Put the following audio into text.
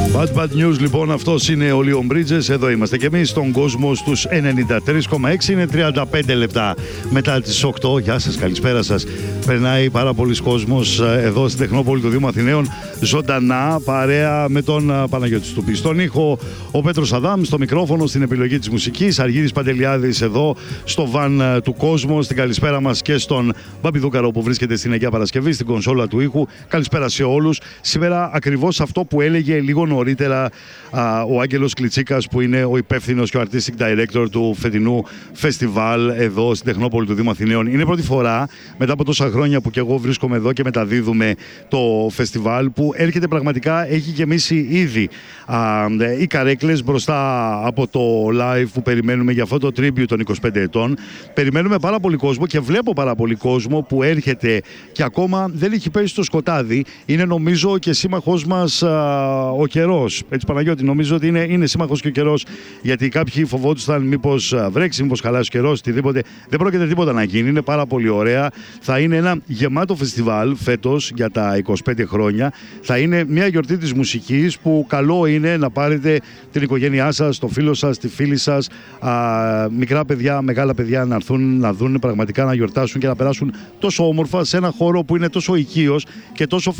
Bad News, λοιπόν, αυτός είναι ο Leon Bridges. Εδώ είμαστε και εμείς στον κόσμο στους 93,6. Είναι 35 λεπτά μετά τις 8. Γεια σας, καλησπέρα σας. Περνάει πάρα πολλοί κόσμος εδώ στην Τεχνόπολη του Δήμου Αθηναίων, ζωντανά, παρέα με τον Παναγιώτη Στουπή. Στον ήχο ο Πέτρος Αδάμ, στο μικρόφωνο, στην επιλογή της μουσικής, Αργύρης Παντελιάδης εδώ στο βαν του κόσμου. Στην καλησπέρα μας και στον Μπαμπιδούκαρο που βρίσκεται στην Αγία Παρασκευή, στην κονσόλα του ήχου. Καλησπέρα σε όλους. Σήμερα ακριβώς αυτό που έλεγε λίγο νωρίτερα ο Άγγελος Κλιτσίκας, που είναι ο υπεύθυνος και ο artistic director του φετινού φεστιβάλ εδώ στην Τεχνόπολη του Δήμου Αθηναίων. Είναι πρώτη φορά μετά από τόσα χρόνια που και εγώ βρίσκομαι εδώ και μεταδίδουμε το φεστιβάλ, που έρχεται πραγματικά, έχει γεμίσει ήδη οι καρέκλες μπροστά από το live που περιμένουμε για αυτό το tribute των 25 ετών. Περιμένουμε πάρα πολύ κόσμο και βλέπω πάρα πολύ κόσμο που έρχεται και ακόμα δεν έχει πέσει στο σκοτάδι. Είναι νομίζω και σύμμαχός μας ο καιρός. Έτσι, Παναγιώτη, νομίζω ότι είναι σύμμαχος και ο καιρός, γιατί κάποιοι φοβόντουσαν μήπως βρέξει, μήπως χαλάσει ο καιρός, οτιδήποτε. Δεν πρόκειται τίποτα να γίνει. Είναι πάρα πολύ ωραία. Θα είναι ένα γεμάτο φεστιβάλ φέτος για τα 25 χρόνια. Θα είναι μια γιορτή της μουσικής που καλό είναι να πάρετε την οικογένειά σας, το φίλο σας, τη φίλη σας, μικρά παιδιά, μεγάλα παιδιά να έρθουν να δουν, πραγματικά να γιορτάσουν και να περάσουν τόσο όμορφα σε ένα χώρο που είναι τόσο οικείος και τόσο